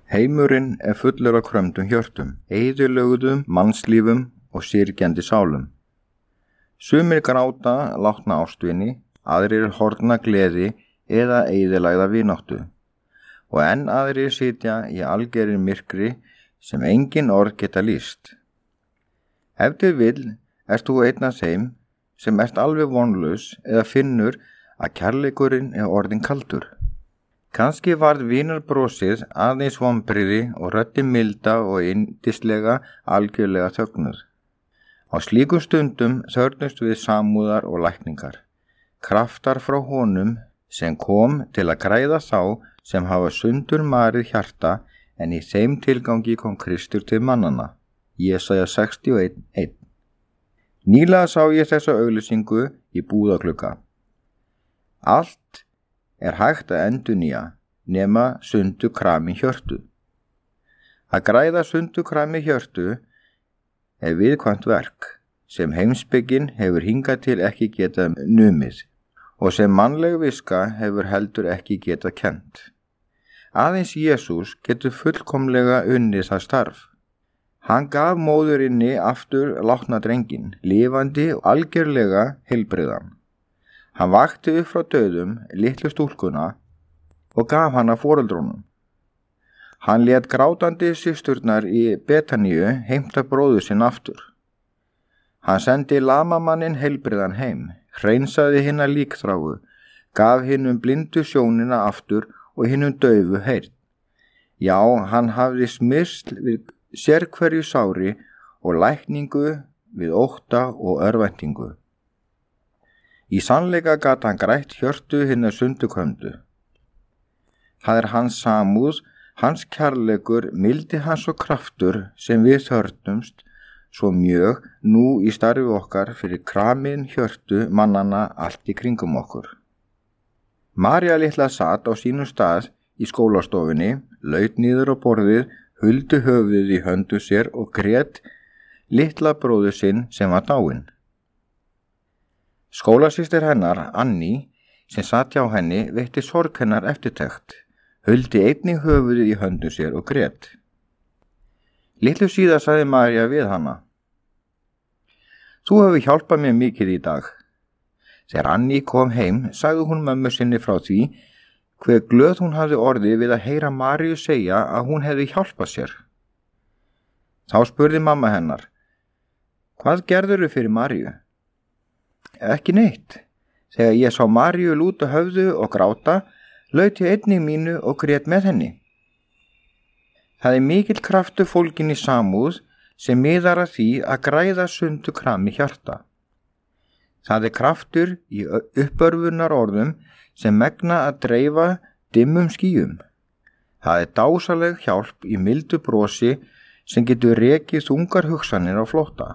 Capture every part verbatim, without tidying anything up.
Heimurinn er fullur af krömdum hjörtum, eyðilögðum mannslífum og syrgjandi sálum. Sumir gráta látna ástvini, aðrir horfna gleði eða eyðilægða vináttu og enn aðrir sitja í algerir myrkri sem engin orð geta lýst. Ef til vill ert þú einn af þeim sem ert alveg vonlaus eða finnur að kærleikurinn er orðinn kaldur. Kannski varð vínarbrosið aðeins vonbrigði og röddin milda og yndislega algjörlega þögnuð. Á slíkum stundum þörfnumst við samúðar og lækningar, kraftar frá honum sem kom til að græða þá sem hafa sundur marið hjarta, en í þeim tilgangi kom Kristur til mannanna. Jesaja sextíu og einn eitt. Nýlega sá ég þessa auglýsingu í búðaglugga. Allt er hægt að endurnýja nema sundu krami hjörtu. Að græða sundu krami hjörtu er viðkvæmt verk sem heimspekin hefur hingað til ekki getað numið og sem mannleg viska hefur heldur ekki getað kennt. Aðeins Jesús getur fullkomlega unnið það starf. Hann gaf móðurinni aftur látna drenginn, lifandi og algjörlega heilbrigðan. Hann vakti upp frá dauðum litlu stúlkuna og gaf hana foreldrunum. Hann lét grátandi systurnar í Betaníu heimta bróður sinn aftur. Hann sendi lamamannin heilbrigðan heim, hreinsaði hina líkþráu, gaf hinum blindu sjónina aftur og hinum daufu heyrn. Já, hann hafði smyrsl við sérhverju sári og lækningu við ótta og örvæntingu. Í sannleika gat hann grætt hjörtu hinna sundukömdu. Það er hans samúð, hans kærleikur, mildi hans og kraftur sem við þörfnumst svo mjög nú í starfi okkar fyrir kramiðin hjörtu mannana allt í kringum okkur. María litla sat á sínum stað í skólastofunni, laut niður á borðið, huldi höfuðið í höndu sér og grét litla bróður sinn sem var dáinn. Skólasystir hennar, Annie, sem satt hjá henni, veitti sorg hennar eftirtekt, huldi einnig höfuðið í höndu sér og grét. Litlu síðar sagði María við hana: Þú hefur hjálpað mér mikið í dag. Þegar Annie kom heim, sagði hún mömmu sinni frá því hver glöð hún hafði orðið við að heyra Maríu segja að hún hefði hjálpað sér. Þá spurði mamma hennar: Hvað gerðirðu fyrir Maríu? Ekki neitt. Þegar ég sá Maríu lúta höfðu og gráta, laut ég einnig mínu og grét með henni. Það er mikill kraftur fólginn í samúð sem miðar að því að græða sundu krami hjarta. Það er kraftur í uppörfunar orðum sem megna að dreifa dimmum skýjum. Það er dásaleg hjálp í mildu brosi sem getur rekið þungar hugsanir á flótta.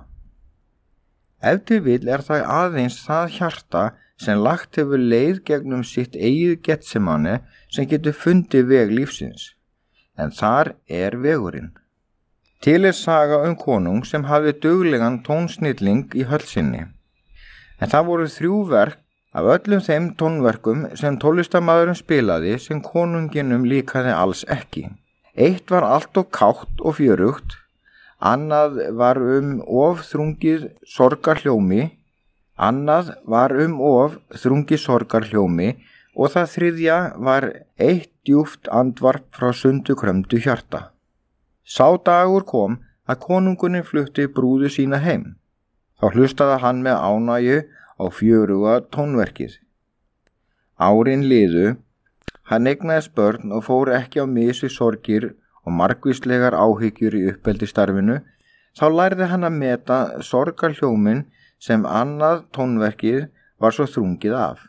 Ef til vill er það aðeins það hjarta sem lagt hefur leið gegnum sitt eigið Getsemane sem getur fundið veg lífsins, en þar er vegurinn. Til er saga um konung sem hafði duglegan tónsnilling í höll sinni, en það voru þrjú verk af öllum þeim tónverkum sem tónlistarmaðurinn spilaði sem konunginum líkaði alls ekki. Eitt var allt og kátt og fjörugt, annað var um of þrungið sorgarhljómi, annað var um of þrungið sorgarhljómi og það þriðja var eitt djúpt andvarp frá sundukrömdu hjarta. Sá dagur kom að konungunin flutti brúðu sína heim. Þá hlustaði hann með ánægju á fjöruga tónverkið. Árin liðu, hann eignaðist börn og fór ekki á mis við sorgir og margvíslegar áhyggjur í uppeldisstarfinu, þá lærði hann að meta sorgarhljómin sem annað tónverkið var svo þrungið af.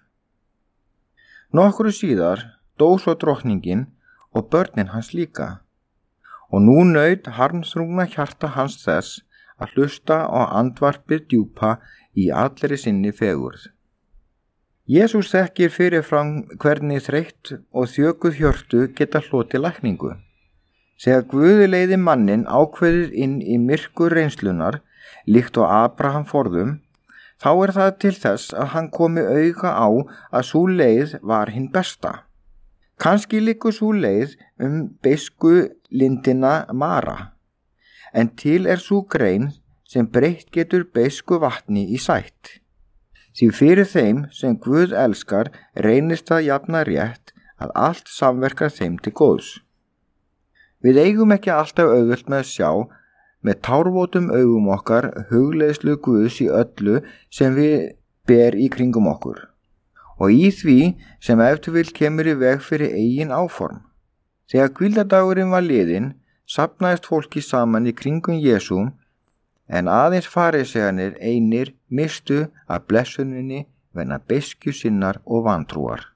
Nokkru síðar dó svo drottningin og börnin hans líka, og nú naut harmþrungna hjarta hans þess að hlusta á andvarpið djúpa í allri sinni fegurð. Jesús þekkir fyrirfram hvernig þreytt og þjökuð hjörtu geta hlotið lækningu. Þegar Guði leiði mannin ákveðið inn í myrkur reynslunar, líkt og Abraham forðum, þá er það til þess að hann komi auga á að sú leið var hinn besta. Kannski liggur sú leið um beisku lindina Mara, en til er sú grein sem breytt getur beisku vatni í sætt. Því fyrir þeim sem Guð elskar reynist það jafna rétt að allt samverkar þeim til góðs. Við eigum ekki alltaf auðvelt með að sjá með tárvotum augum okkar hugleiðslu Guðs í öllu sem við ber í kringum okkur og í því sem ef til vill kemur í veg fyrir eigin áform. Þegar hvíldardagurinn var liðinn safnaðist fólki saman í kringum Jesú en aðeins farísearnir einir mistu af blessuninni vegna beiskju sinnar og vantrúar.